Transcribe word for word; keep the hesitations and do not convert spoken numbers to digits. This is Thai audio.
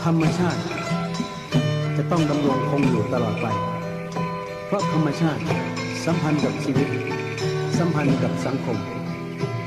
ธรรมชาติจะต้องดำรงคงอยู่ตลอดไปเพราะธรรมชาติสัมพันธ์กับชีวิตสัมพันธ์กับสังคม